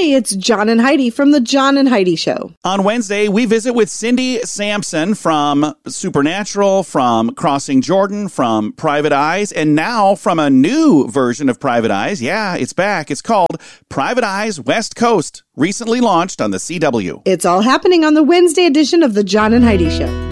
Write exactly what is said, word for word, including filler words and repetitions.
Hey, it's John and Heidi from The John and Heidi Show. On Wednesday, we visit with Cindy Sampson from Supernatural, from Crossing Jordan, from Private Eyes, and now from a new version of Private Eyes. Yeah, it's back. It's called Private Eyes West Coast, recently launched on the C W. It's all happening on the Wednesday edition of The John and Heidi Show.